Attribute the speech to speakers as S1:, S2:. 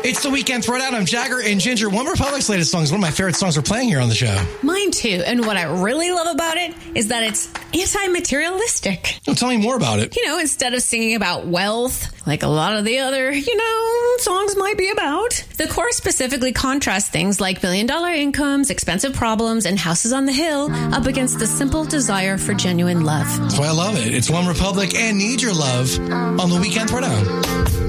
S1: It's the Weekend Throwdown. I'm Jagger and Ginger. One Republic's latest song is one of my favorite songs we're playing here on the show.
S2: Mine too. And what I really love about it is that it's anti-materialistic.
S1: Well, tell me more about it.
S2: You know, instead of singing about wealth, like a lot of the other, songs might be about, the chorus specifically contrasts things like billion-dollar incomes, expensive problems, and houses on the hill up against the simple desire for genuine love.
S1: That's why I love it. It's One Republic and Need Your Love on the Weekend Throwdown.